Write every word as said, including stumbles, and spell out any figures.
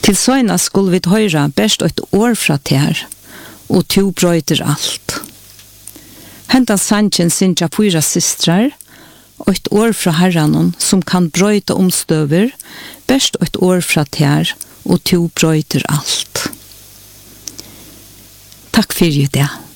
Til søgna skulle vi høyra best et år fra ter, og to brøyter alt. Hentan sanchen sinja fyra systrar, og et år fra herranon som kan brøyta omstøver, best et år fra ter, og to brøyter alt. Takk fyrir det.